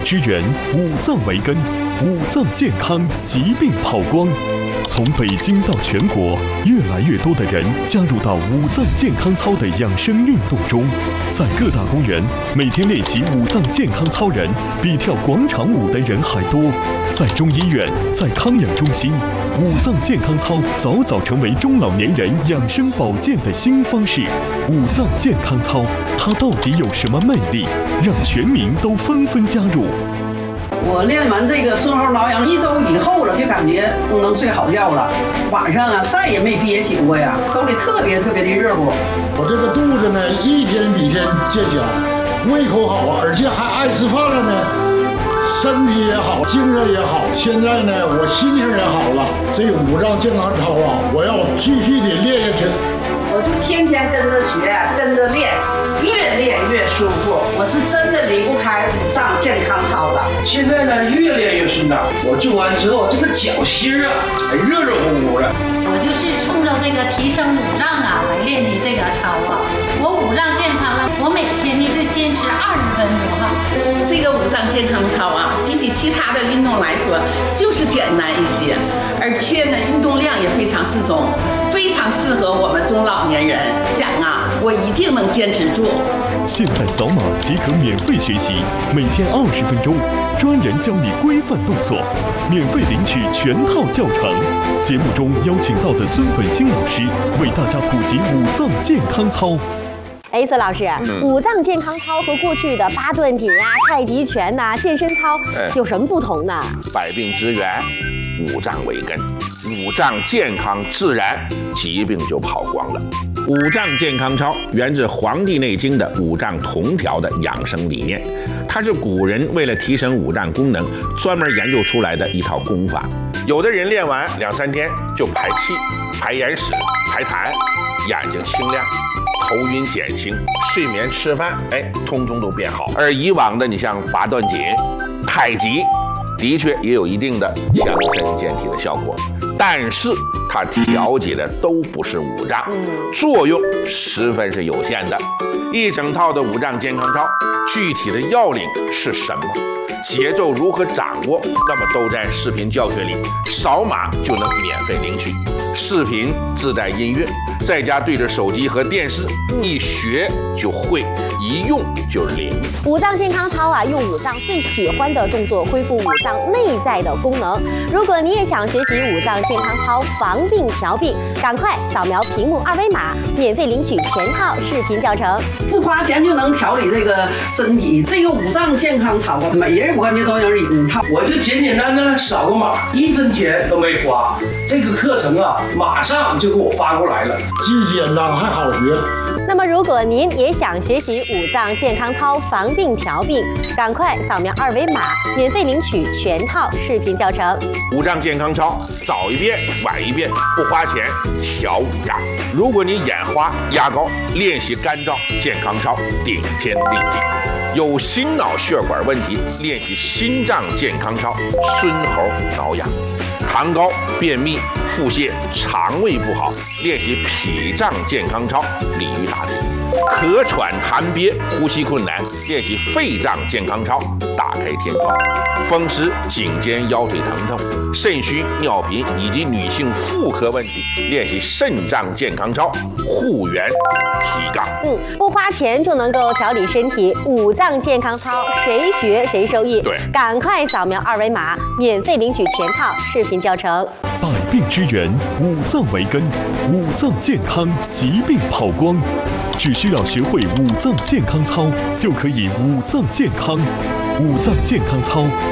之源，五脏为根，五脏健康，疾病跑光。从北京到全国，越来越多的人加入到五脏健康操的养生运动中。在各大公园，每天练习五脏健康操人比跳广场舞的人还多。在中医院，在康养中心，五脏健康操早早成为中老年人养生保健的新方式。五脏健康操，它到底有什么魅力，让全民都纷纷加入？ 我练完这个顺后挠痒1周以后了，就感觉能睡好觉了，晚上啊再也没憋醒过呀，手里特别的热乎。 我这个肚子呢，一天比一天见小，胃口好，而且还爱吃饭了呢，身体也好，精神也好。现在呢，我心情也好了。这五脏健康操啊，我要继续的练下去。 我就天天跟着学，跟着练，越练越舒服。我是真的离不开五脏健康操了。 现在呢，越练越顺当。我做完之后，这个脚心啊，还热乎乎的。 我就是冲着这个提升五脏啊来练的这个操啊。我五脏健康了，我每天呢就坚持20分钟哈。 这个五脏健康操啊，比起其他的运动来说，就是简单一些，而且呢，运动量也非常适中。非常适合我们中老年人，讲啊，我一定能坚持住。 现在扫码即可免费学习，每天20分钟，专人教你规范动作，免费领取全套教程。节目中邀请到的孙本兴老师为大家普及五脏健康操。 孙老师，五脏健康操和过去的八段锦啊、太极拳呐、健身操有什么不同呢？ 百病之源，五脏为根，五脏健康自然，疾病就跑光了。五脏健康操源自《黄帝内经》的五脏同调的养生理念，它是古人为了提升五脏功能专门研究出来的一套功法。有的人练完2、3天就排气、排眼屎、排痰，眼睛清亮，头晕减轻，睡眠吃饭，通通都变好。而以往的你像八段锦、太极，的确也有一定的强身健体的效果，但是它调节的都不是五脏，作用十分是有限的。一整套的五脏健康操，具体的要领是什么？节奏如何掌握？那么都在视频教学里，扫码就能免费领取。视频自带音乐，在家对着手机和电视，一学就会，一用就灵。 五脏健康操啊，用五脏最喜欢的动作恢复五脏内在的功能。如果你也想学习五脏健康操防病调病，赶快扫描屏幕2维码，免费领取全套视频教程， 不花钱就能调理这个身体。这个五脏健康操啊，每人我感觉都有一套。 我就简简单单扫个码，1分钱都没花。这个课程啊，马上就给我发过来了， 既简单还好学。 那么，如果您也想学习五脏健康操防病调病，赶快扫描2维码，免费领取全套视频教程。 五脏健康操，早一遍晚一遍，不花钱调五脏。如果你眼花压高，练习干燥健康操，顶天立地。有心脑血管问题，练习心脏健康操，孙猴挠痒。痰高、便秘、腹泻、肠胃不好，练习脾脏健康操，鲤鱼打挺。咳喘痰憋、呼吸困难，练习肺脏健康操，打开天窗。风湿、颈肩腰腿疼痛、肾虚、尿频以及女性妇科问题，练习肾脏健康操，护元提杠。 不花钱就能够调理身体，五脏健康操谁学谁受益。 对， 赶快扫描2维码，免费领取全套视频教程。 百病之源，五脏为根，五脏健康，疾病跑光。只需要学会五脏健康操，就可以五脏健康。五脏健康操